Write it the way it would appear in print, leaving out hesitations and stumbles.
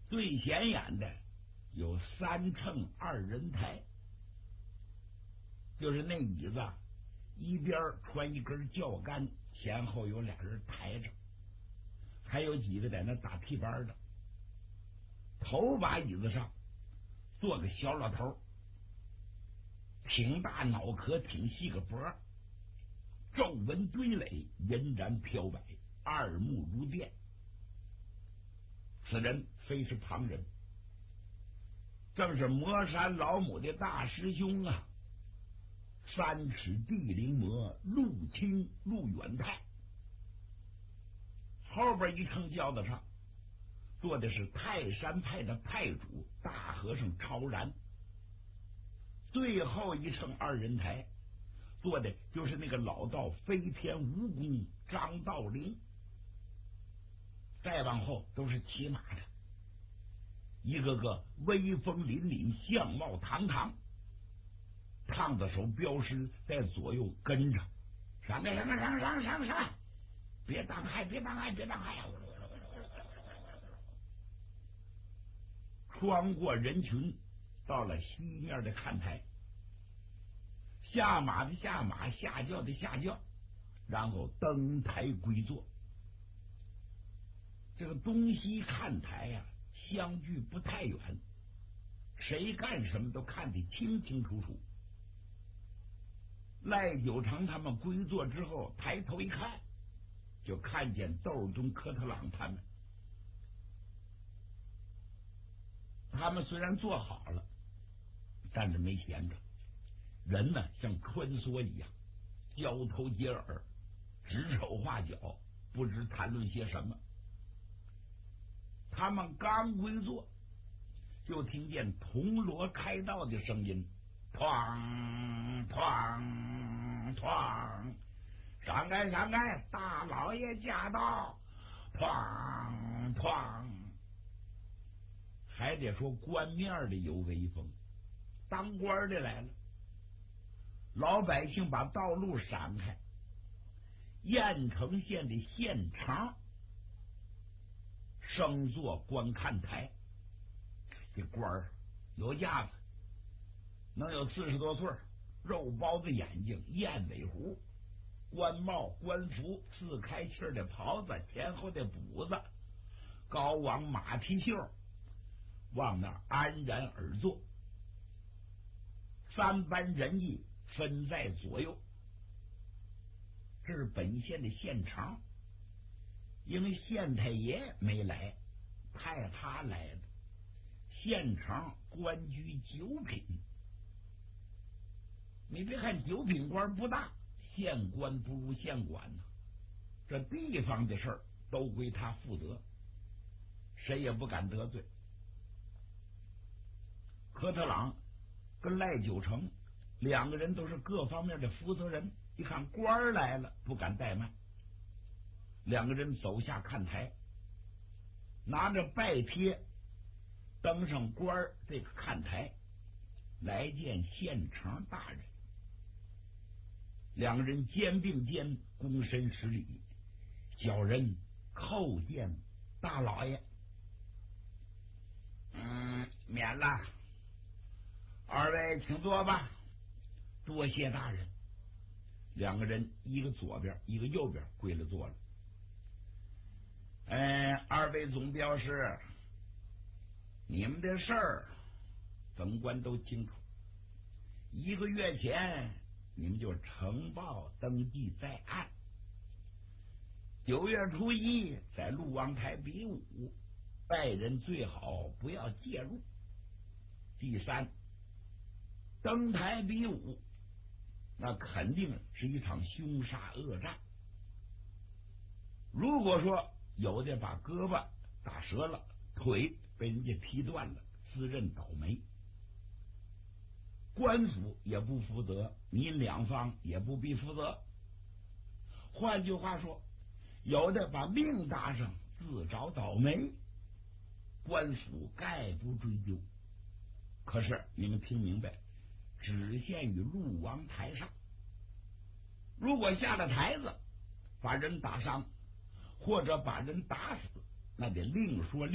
最显眼的有3乘2人台，就是那椅子一边穿一根轿杆，前后有俩人抬着，还有几个在那打踢板的。头把椅子上坐个小老头，挺大脑壳，挺细个脖，皱纹堆垒，银髯飘摆，二目如电。此人非是旁人，正是魔山老母的大师兄啊，3尺地灵魔陆清陆远泰。后边一乘轿子上坐的是泰山派的派主大和尚超然，最后一乘2人台坐的就是那个老道飞天蜈蚣张道陵。再往后都是骑马的，一个个威风凛凛，相貌堂堂，烫子手镖师在左右跟着，上！别当害！穿过人群，到了西面的看台，下马的下马，下轿的下轿，然后登台归坐。这个东西看台呀，相距不太远，谁干什么都看得清清楚楚。赖九成他们归坐之后，抬头一看，就看见窦中、科特朗他们。他们虽然坐好了，但是没闲着，人呢像穿梭一样，交头接耳，指手画脚，不知谈论些什么。他们刚归坐，就听见铜锣开道的声音，哐哐哐，上开，大老爷驾到，哐哐。还得说官面的有威风，当官的来了。老百姓把道路闪开，郾城县的县城升坐观看台。这官儿有架子，能有40多岁，肉包子眼睛，燕尾胡，官帽官服，4开气的袍子，前后的补子，高往马蹄袖，往那安然而坐。3班人役分在左右。这是本县的县城，因为县太爷没来，派他来的。县城官居9品，你别看9品官不大，县官不如县管呢。这地方的事儿都归他负责，谁也不敢得罪。科特朗跟赖九成2个人都是各方面的负责人，一看官来了，不敢怠慢，2个人走下看台，拿着拜帖登上官这个看台，来见县城大人。2个人肩并肩，躬身施礼，小人叩见大老爷。免了，2位请坐吧。多谢大人。2个人一个左边一个右边跪了坐了。2位总镖师，你们的事儿本官都清楚。1个月前你们就呈报登记在案，9月初1在鹿王台比武，外人最好不要介入。第3，登台比武那肯定是一场凶杀恶战，如果说有的把胳膊打折了，腿被人家踢断了，自认倒霉，官府也不负责，您2方也不必负责。换句话说，有的把命搭上，自找倒霉，官府概不追究。可是你们听明白，只限于鹿王台上，如果下了台子把人打伤或者把人打死，那得另说。